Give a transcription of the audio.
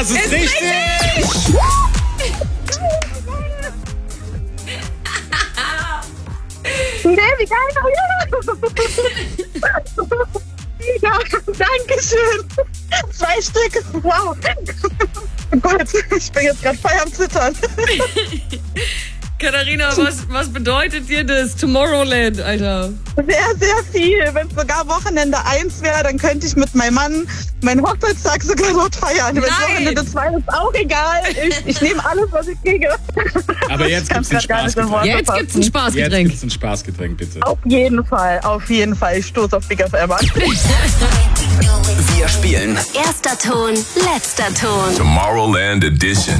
das ist richtig! Nee, wie geil. Ja, danke schön. 2 Stück. Wow. Gut, ich bin jetzt gerade voll am Zittern. Katharina, was bedeutet dir das Tomorrowland, Alter? Sehr, sehr viel. Wenn es sogar Wochenende 1 wäre, dann könnte ich mit meinem Mann meinen Hochzeitstag sogar dort feiern. Wenn Wochenende 2 ist auch egal. Ich nehme alles, was ich kriege. Aber jetzt gibt's ein Spaßgetränk. Jetzt gibt's ein Spaßgetränk. Jetzt gibt's ein Spaßgetränk, bitte. Auf jeden Fall. Ich stoße auf Big FM an. Wir spielen Erster Ton, letzter Ton. Tomorrowland Edition.